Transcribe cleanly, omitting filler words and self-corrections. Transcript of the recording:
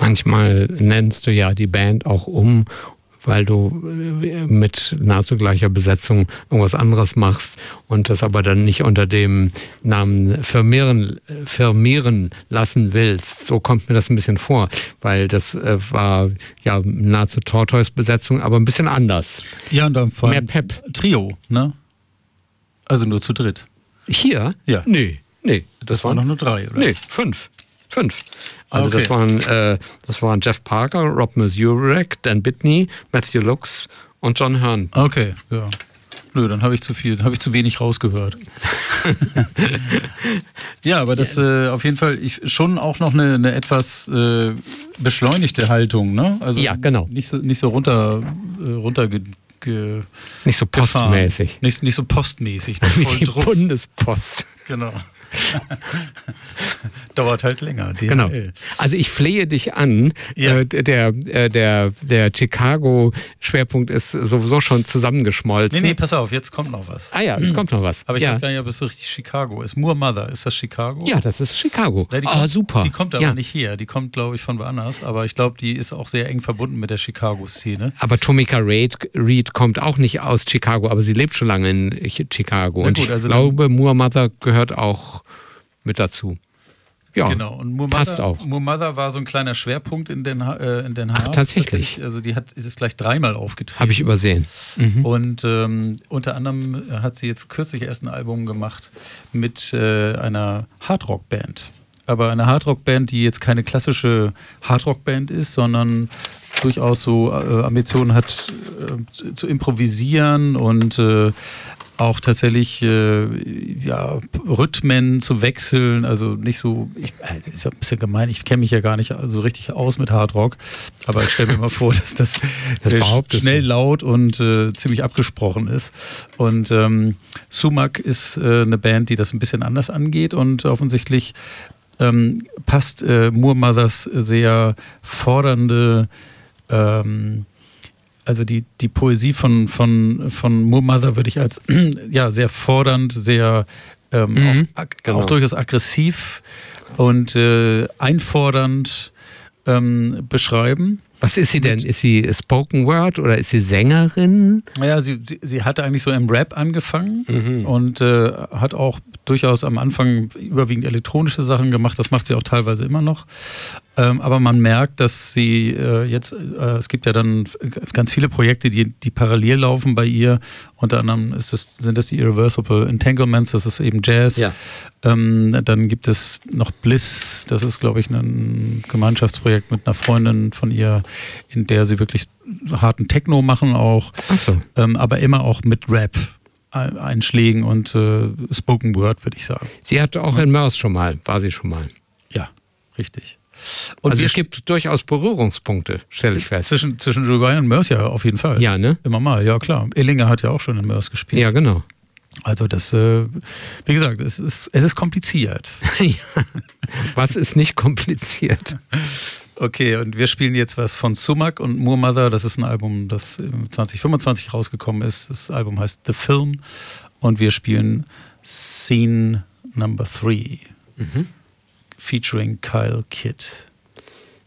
Manchmal nennst du ja die Band auch um, weil du mit nahezu gleicher Besetzung irgendwas anderes machst und das aber dann nicht unter dem Namen firmieren lassen willst. So kommt mir das ein bisschen vor, weil das war ja nahezu Tortoise-Besetzung, aber ein bisschen anders. Ja, und dann vor mehr Pep. Trio, ne? Also nur zu dritt. Hier? Ja. Nee. Das waren doch nur 3, oder? Nee, 5. Also okay. das waren Jeff Parker, Rob Mazurek, Dan Bitney, Matthew Lux und John Hearn. Okay, ja. Nö, dann habe ich zu wenig rausgehört. Ja, aber das auf jeden Fall schon auch noch eine etwas beschleunigte Haltung, ne? Also ja, genau. Nicht so runter nicht so postmäßig. Nicht so postmäßig. Wie die Bundespost. Genau. Dauert halt länger. DHL. Genau. Also ich flehe dich an. Ja. Der Chicago-Schwerpunkt ist sowieso schon zusammengeschmolzen. Nee, pass auf, jetzt kommt noch was. Ah ja, es kommt noch was. Aber ich weiß gar nicht, ob es so richtig Chicago ist. Moor Mother, ist das Chicago? Ja, das ist Chicago. Ja, super. Die kommt aber nicht her. Die kommt, glaube ich, von woanders. Aber ich glaube, die ist auch sehr eng verbunden mit der Chicago-Szene. Aber Tomika Reed kommt auch nicht aus Chicago, aber sie lebt schon lange in Chicago. Und ich glaube, Moor Mother gehört auch mit dazu. Ja, genau. Und passt auch. Moor Mother war so ein kleiner Schwerpunkt in Den Haag. Ach, tatsächlich. Also ist gleich 3-mal aufgetreten. Habe ich übersehen. Mhm. Und unter anderem hat sie jetzt kürzlich erst ein Album gemacht mit einer Hardrock-Band. Aber eine Hardrock-Band, die jetzt keine klassische Hardrock-Band ist, sondern durchaus so Ambitionen hat, zu improvisieren und auch tatsächlich Rhythmen zu wechseln, also nicht so, das ist ein bisschen gemein, ich kenne mich ja gar nicht so richtig aus mit Hardrock, aber ich stelle mir mal vor, dass das schnell laut und ziemlich abgesprochen ist. Und Sumac ist eine Band, die das ein bisschen anders angeht und offensichtlich passt Moor Mothers sehr fordernde also die Poesie von Moor Mother würde ich als sehr fordernd, sehr auch durchaus aggressiv und einfordernd beschreiben. Was ist sie denn? Ist sie Spoken Word oder ist sie Sängerin? Naja, sie hatte eigentlich so im Rap angefangen und hat auch durchaus am Anfang überwiegend elektronische Sachen gemacht. Das macht sie auch teilweise immer noch. Aber man merkt, dass sie jetzt, es gibt ja dann ganz viele Projekte, die parallel laufen bei ihr. Unter anderem sind das die Irreversible Entanglements, das ist eben Jazz. Ja. Dann gibt es noch Bliss, das ist, glaube ich, ein Gemeinschaftsprojekt mit einer Freundin von ihr, in der sie wirklich harten Techno machen auch. Ach so. Aber immer auch mit Rap. Einschlägen und Spoken Word, würde ich sagen. Sie hatte auch in Mörs war sie schon mal. Ja, richtig. Und also es gibt durchaus Berührungspunkte, stelle ich fest. Zwischen Uruguay und Mörs ja auf jeden Fall. Ja, ne? Immer mal, ja klar. Illinger hat ja auch schon in Mörs gespielt. Ja, genau. Also das, wie gesagt, es ist kompliziert. Ja. Was ist nicht kompliziert? Okay, und wir spielen jetzt was von Sumac und Moor Mother. Das ist ein Album, das 2025 rausgekommen ist. Das Album heißt The Film und wir spielen Scene Number 3 featuring Kyle Kidd.